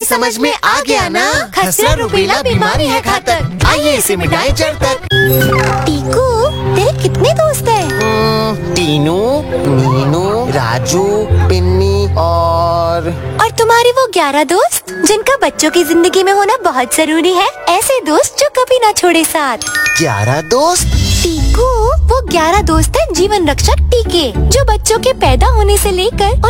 समझ में आ गया ना? खसरा रुबेला बीमारी है घातक, आइए इसे मिटाएं जड़ तक। टीकू, तेरे कितने दोस्त हैं? टीनू, मीनू, राजू, पिन्नी और तुम्हारी वो 11 दोस्त जिनका बच्चों की जिंदगी में होना बहुत जरूरी है। ऐसे दोस्त जो कभी ना छोड़े साथ। 11 दोस्त? टीकू, वो 11 दोस्त हैं जीवन रक्षक टीके, जो बच्चों के पैदा होने से लेकर